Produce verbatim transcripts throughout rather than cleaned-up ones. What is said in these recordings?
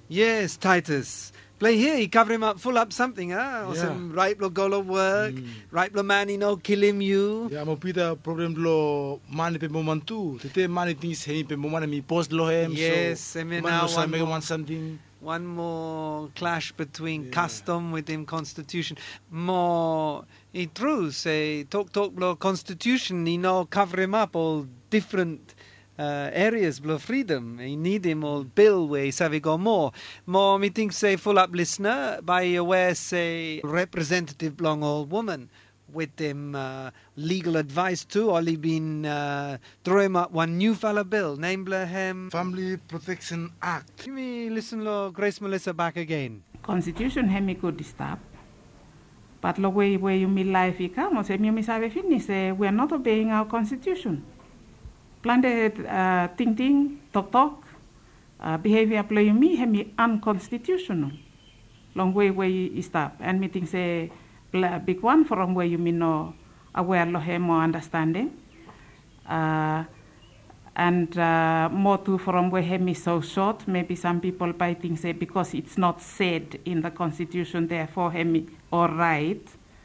Yes, Titus. Play here, he cover him up, full up something, huh? Or Yeah. some right blow golo work, right blow man, you know, kill him you. Ya mo pita problem lo mani pe momentu. Tete mani things hemi pe momana mi post lo hem. Yes, so, I mean man now lo sa one mega more- want something. One more clash between Yeah. custom within constitution. More, he true, say, talk, talk, blow constitution, he know, cover him up all different uh, areas, blow freedom. He need him all bill where he say go more. More, me think, say, full up listener, by aware, say, representative belong all woman. With him uh, legal advice too, or he been uh, throw him up one new fella bill, name him. Family Protection Act. Let me listen to Grace Melissa back again. Constitution hemi could stop. But the way where you mean life come, say you miss have finish, say we are not obeying our constitution. Planned uh, ting ting, talk talk, uh, behavior play me hemi unconstitutional. Long way where you stop. And me think say pla- big one from where you mean no aware lo hem or understanding. Uh, and uh, more too from where him is so short. Maybe some people by think say because it's not said in the constitution, therefore him all right.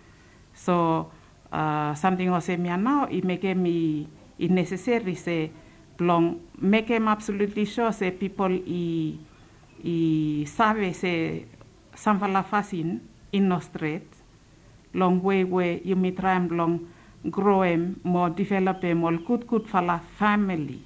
So uh, something else me now it make me it necessary say long make him absolutely sure say people i i sabe say samvala fasin in no straight long way where you may try and long grow him more develop him more good good fala family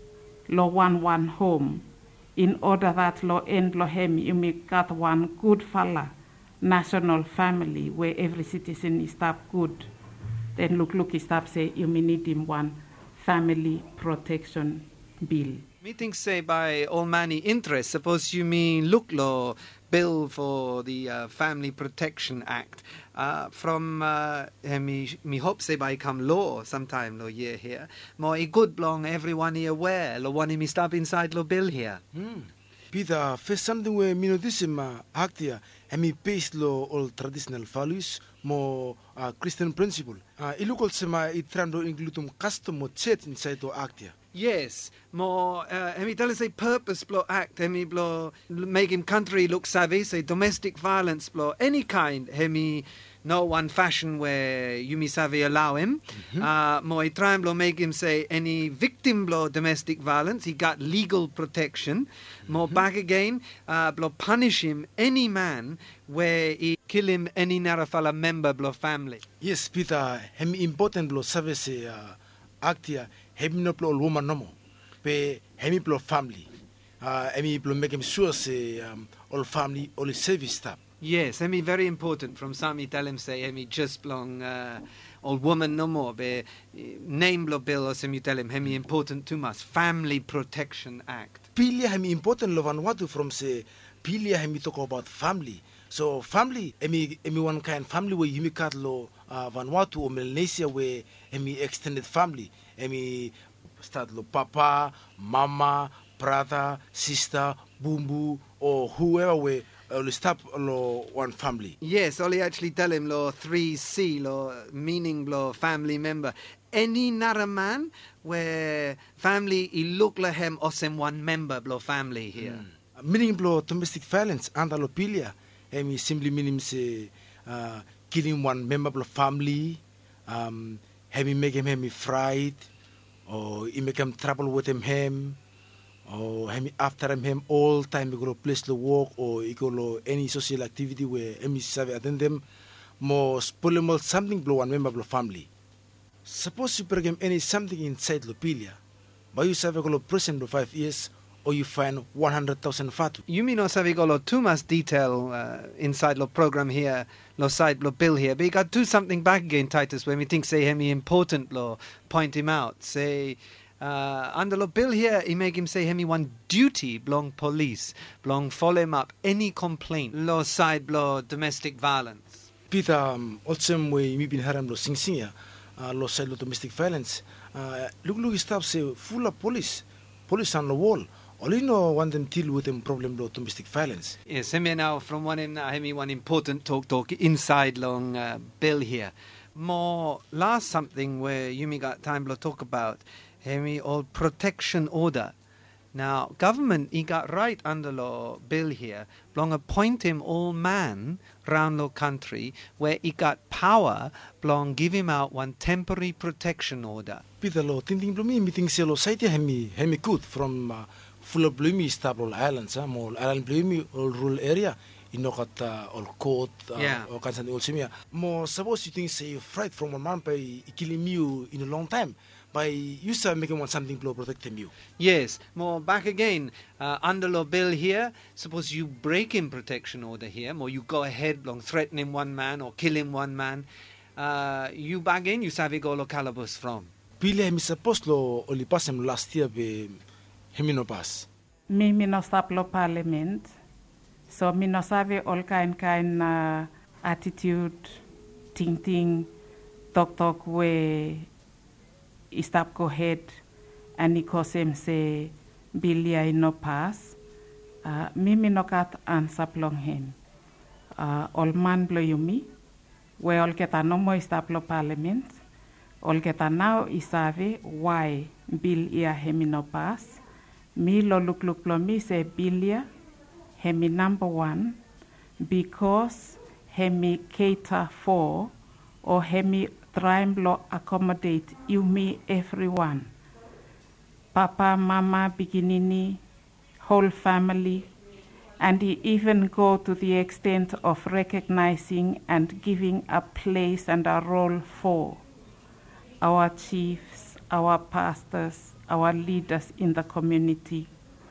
lo one one home in order that lo end lo him you may got one good fala national family where every citizen is up good. Then look look is up say you may need him one family protection bill. Meetings say by all many interests. Suppose you mean look law bill for the uh, Family Protection Act. Uh, from uh, eh, me, me hope say by come law sometime lo year here. More a good long everyone here aware lo one me stop inside lo bill here. Hmm. Pita first something where minodisima actia hemi paste lo all traditional values mo uh, Christian principle. Uh, ilukol sema itrando inclutum custom mo chet inside to actia. Yes, more. Uh, hemi tell us a purpose blow act. Hemi blow make him country look savvy. Say domestic violence blow any kind. Hemi no one fashion where you me savvy allow him. Mm-hmm. Uh, more try and blow make him say any victim blow domestic violence. He got legal protection. More mm-hmm. back again. Uh, blow punish him any man where he kill him any narafala member blow family. Yes, Peter, hemi important blow service uh, actia. Hemi no plo woman no more. Pe hemi plo family. Uh, hemi plo make him sure say um, all family, all the service staff. Yes, hemi very important. From some he tell him say hemi just belong uh, old woman no more. Be name blo bill or some you tell him hemi important too much. Family Protection Act. Pilia hemi important lo Vanuatu from say pilia hemi talk about family. So family hemi hemi one kind family where you cut lo uh, Vanuatu or Melanesia where hemi extended family. Hemi start lo papa, mama, brother, sister, bumbu or whoever we uh, start lo one family. Yes, Ollie actually tell him lo three C lo meaning lo family member. Any nara man where family he look like him osem one member lo family here. Mm. Meaning lo domestic violence and lo pilia. Hemi simply meaning say uh, killing one member of family, um, hemi make him hemi fried, or he make him trouble with him him, or hemi after him him all time he go place the work or he go to any social activity where hemi serve attend them, more spoilable something blow one member of the family. Suppose you bring him any something inside Lopilia, but you serve a prison for five years. Or you find one hundred thousand fatu. You mean no sabi go lo too much detail uh, inside lo program here, lo side lo bill here. But you got do something back again, Titus, when we think say him important lo point him out. Say uh, under lo bill here, he make him say him one duty belong police, belong follow him up any complaint lo side lo domestic violence. Peter um, also way mi bin haram lo sing sing uh, lo side lo domestic violence. Uh, look look stop say full of police, police on the wall. Only no want them deal with them problem of domestic violence. Yes, him now from one in uh, him one important talk talk inside long uh, bill here. More last something where you me got time to talk about him all protection order. Now, government, he got right under law bill here, blong appoint him all man round the country, where he got power, blong give him out one temporary protection order. Pita lo tinting blumi meeting selo site hemi hemi good from uh, full of blumi stable islands, ah, more island blumi all rural area. Inokat uh, all court uh, Yeah. or kansan all semia. More suppose you think say fright from one man by killing you in a long time. By you start making one something to protect you. Yes, more back again, uh, under law bill here, suppose you break him protection order here, or you go ahead, long threatening one man or killing one man, uh, you back in, you sabi go lo calabus from. Pili hemi suppose lo oli passem last year be hemi no pass. Mi mi no stop lo parliament, so mi no sabe all kind kind uh, attitude, ting ting, talk talk way. Istap go ahead and ikosem se bilia no pass. Uh, mimi no kat answer plong him. Uh, all man blow you me. We all get a no more istap lo parliament. All get a now isave why bill ia hemi no pass. Me lo look look lo me se bilia hemi number one because hemi cater for or hemi try to accommodate you, me, everyone. Papa, mama, beginini, whole family. And he even go to the extent of recognizing and giving a place and a role for our chiefs, our pastors, our leaders in the community.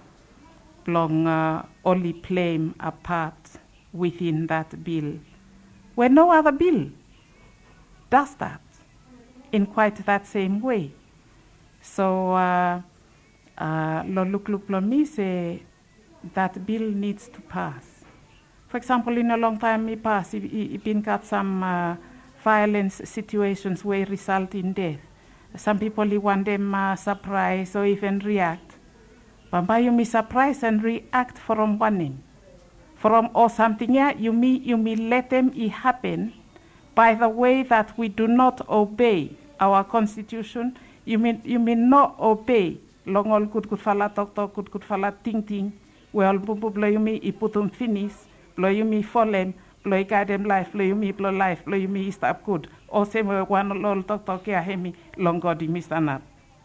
Long uh, only playing a part within that bill. Where no other bill does that in quite that same way. So, uh, uh, lo look look lo me say that bill needs to pass. For example, in a long time me pass, it, it been got some uh, violence situations where result in death. Some people you want them uh, surprise or even react. But by you me surprise and react from one from or something yeah, you me you me let them it happen. By the way that we do not obey our constitution, you mean you mean not obey. Long all good good fala talk talk good good fala ting ting. Well bubu blow you me I put them finish. Blow you me fallen. Blow you guide them life. Blow you me blow life. Blow you me stop good. Or same way one all talk talk yeah hemi. Long God di me stand up.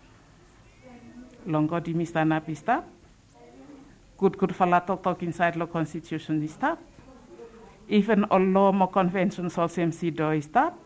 Long God di me stand up is stop. Good good fala talk talk inside the constitution is stop. Even all law more conventions also M C do is that.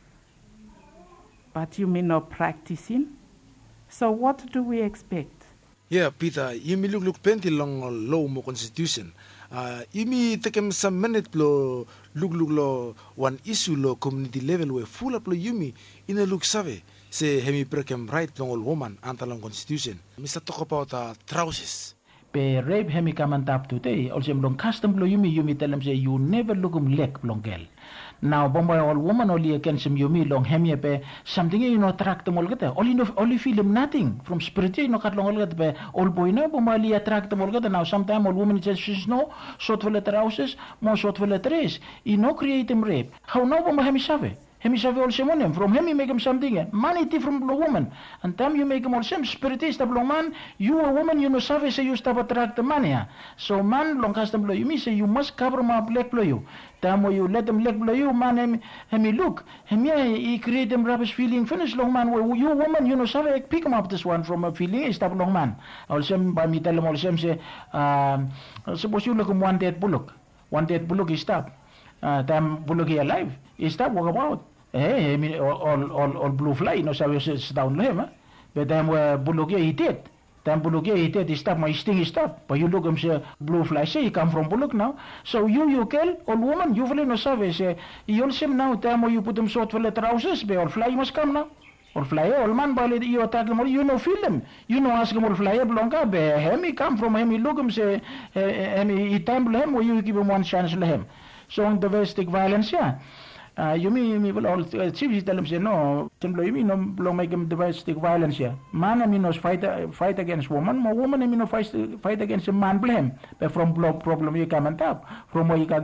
But you may not practice him. So what do we expect? Yeah, Peter, you may look look plenty long law more constitution. Uh, you may take him some minute lo look look lo one issue lo community level where full up lo you me in a look save say hemi break him right long old woman anti long constitution. Mister talk about uh, trousers. Pe rape hemi kamantap today also long custom blo yumi yumi tell them say you never look um leg long girl. Now bomba all woman only against him yumi long hemi pe something you know attract them all get only no only feel him nothing from spirit you know kat long all get pe all boy no bomba only attract them all get now sometimes all woman says she's no short for letter houses more short for letter is you know create him rape how no bomba hemi save hemi save all same from him you make him something money from the woman and time you make him all same spirit is the man you a woman you know save say you stop attract the money so man long custom blow you me say you must cover my black blow you time you let them leg blow you man hemi hemi look hemi he create them rubbish feeling finish long man you woman you know save pick him up this one from a feeling is the long man also by me tell him all same say um suppose you look one dead bullock one dead bullock is stop uh time bullock is alive is stop walk about eh I mean all all all blue fly no sabi sits down lem eh but then where bullock he did then bullock he did he stop my sting stop but you look him say blue fly say he come from bullock now so you you kill all woman you really no sabi say you also now time you put them short for the trousers be all fly must come now all fly all man by you attack them you know feel them you know ask him all fly blanca be him he come from him he look him say him he time him or you give him one chance him so on domestic violence yeah Uh, you mean me will all uh, chiefs tell them say no, simply you mean no long make them domestic violence here. Man I mean no fight uh, fight against woman, more woman I mean no fight fight against a man blame. But from block problem you come on top. From where you got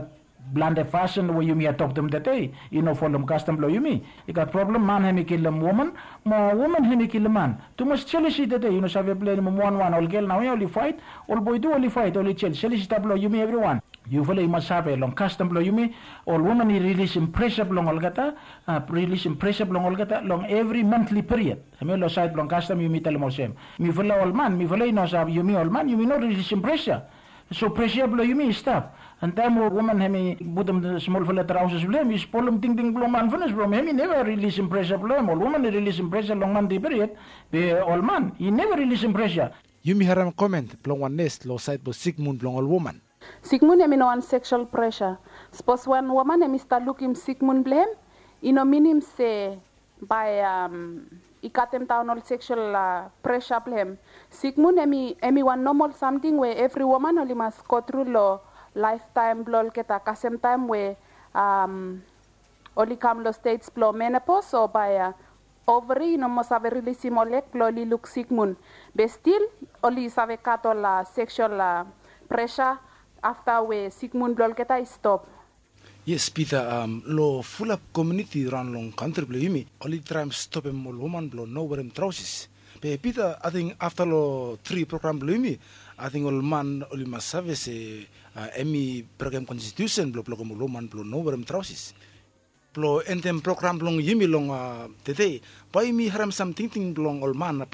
blande fashion where you me talk them that day, you know, follow custom blow you me. You got problem man hemi kill them woman, more woman hemi kill man. Too much jealousy that day, you know, save play them one one all girl now only fight, all boy do only fight, only chill, jealousy blow you me everyone. You follow must have a long custom blow you me, all woman he releasing pressure long olgata, uh, releasing pressure long olgata long every monthly period. I mean, side long custom you me tell them all same. Me follow all man, me follow no sab you me all man, you me not releasing pressure. So pressure blow you me stop. And time woman hemi butam small fella trousers blame is polum ting ting blow man finish from hemi never releasing pressure blame all woman releasing pressure long monthly period. Be all man he never releasing pressure. You me haram comment blong one nest lo side bo Sigmund blong all woman. Sigmund hemi no one sexual pressure. Suppose one woman hemi start looking Sigmund blame, you know minim say by um ikatem down all sexual uh, pressure blame. Sigmund hemi hemi one normal something where every woman only must go through law lifetime blow keta kasem time where um only come lo states blow menopause or by uh, ovary no must have release molek blow li look Sigmund. But still only save cut all uh, sexual uh, pressure after where Sigmund blow keta stop. Yes, Peter, um, lo full up community around long country blow me. Only try to stop him all woman blow no wear him trousers. But Peter, I think after lo three program blow me, I think all man only must have a uh, Emmy program constitution blow blow all woman blow no wear him trousers. Blow entem program long yimi long uh, today. Why me haram something long all man